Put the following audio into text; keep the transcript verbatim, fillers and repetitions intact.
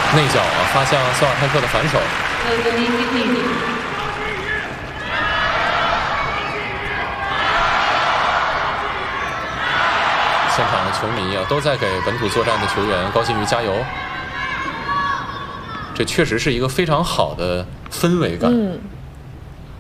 内角啊，发向斯瓦泰克的反手。现场的球迷啊，都在给本土作战的球员高新宇加油。这确实是一个非常好的氛围感。 嗯。